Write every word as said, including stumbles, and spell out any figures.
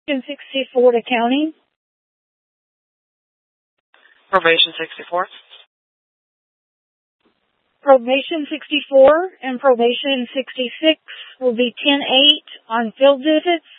sixty-four to county. Probation sixty-four. Probation sixty-four and probation sixty-six will be ten eight on field visits